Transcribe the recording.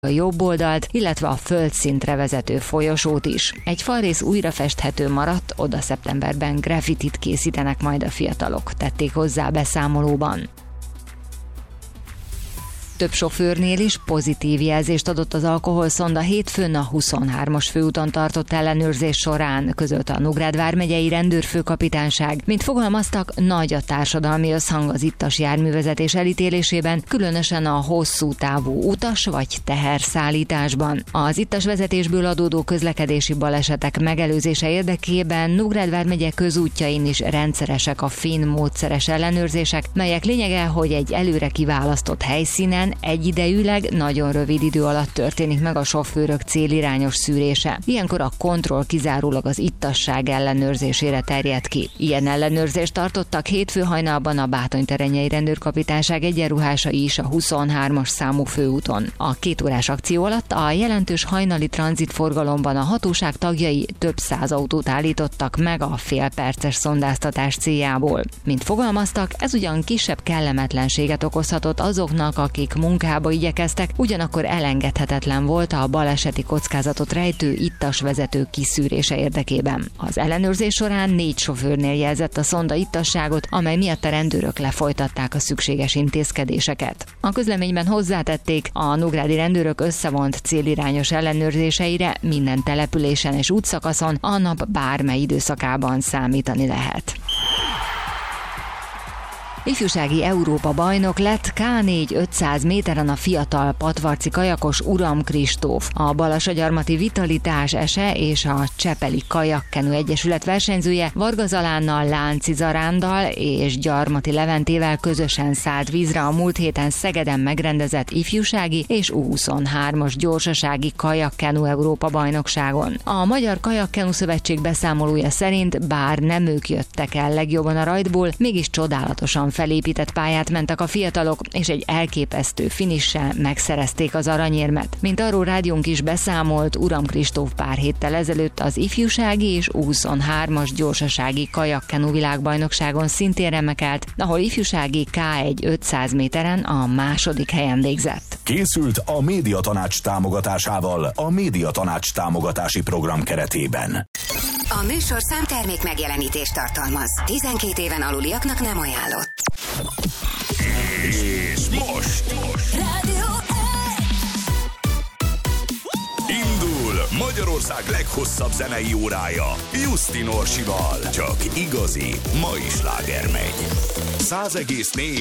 a jobb oldalt, illetve a földszintre vezető folyosót is. Egy falrész újra festhető maradt, oda szeptemberben graffitit készítenek majd a fiatalok, tették hozzá a beszámolóban. Több sofőrnél is pozitív jelzést adott az alkoholszonda hétfőn a 23-as főúton tartott ellenőrzés során, közölte a Nógrád vármegyei rendőrfőkapitányság. Mint fogalmaztak, nagy a társadalmi összhang az ittas járművezetés elítélésében, különösen a hosszú távú utas vagy teherszállításban. Az ittas vezetésből adódó közlekedési balesetek megelőzése érdekében Nógrád vármegye közútjain is rendszeresek a finn módszeres ellenőrzések, melyek lényege, hogy egy előre kiválasztott helyszínen egyidejűleg nagyon rövid idő alatt történik meg a sofőrök célirányos szűrése. Ilyenkor a kontroll kizárólag az ittasság ellenőrzésére terjed ki. Ilyen ellenőrzést tartottak hétfő hajnalban a Bátony-terenyei rendőrkapitányság egyenruhásai is a 23-as számú főúton. A 2 órás akció alatt a jelentős hajnali tranzitforgalomban a hatóság tagjai több száz autót állítottak meg a félperces szondáztatás céljából. Mint fogalmaztak, ez ugyan kisebb kellemetlenséget okozhatott azoknak, akik munkába igyekeztek, ugyanakkor elengedhetetlen volt a baleseti kockázatot rejtő ittas vezetők kiszűrése érdekében. Az ellenőrzés során 4 sofőrnél jelzett a szonda ittasságot, amely miatt a rendőrök lefolytatták a szükséges intézkedéseket. A közleményben hozzátették, a nógrádi rendőrök összevont célirányos ellenőrzéseire minden településen és útszakaszon a nap bármely időszakában számítani lehet. Ifjúsági Európa bajnok lett K4 500 méteren a fiatal patvarci kajakos Uram Kristóf. A Balassagyarmati Vitalitás Ese és a Csepeli Kajakkenu Egyesület versenyzője Varga Zalánnal, Lánci Zarándal és Gyarmati Leventével közösen szállt vízre a múlt héten Szegeden megrendezett ifjúsági és U23-as gyorsasági Kajakkenu Európa bajnokságon. A Magyar Kajakkenu Szövetség beszámolója szerint, bár nem ők jöttek el legjobban a rajtból, mégis csodálatosan felépített pályát mentek a fiatalok, és egy elképesztő finissel megszerezték az aranyérmet. Mint arról rádiónk is beszámolt, Uram Kristóf pár héttel ezelőtt az ifjúsági és U23-as gyorsasági kajakkenu világbajnokságon szintén remekelt, ahol ifjúsági K1 500 méteren a második helyen végzett. Készült a Médiatanács támogatásával a Médiatanács támogatási program keretében. A műsor számtermék megjelenítést tartalmaz. 12 éven aluliaknak nem ajánlott. És most Rádió indul Magyarország leghosszabb zenei órája Justin Orsival. Csak igazi mai sláger megy. 100,4